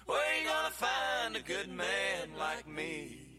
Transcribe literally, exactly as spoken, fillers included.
Where you gonna find a good man like me?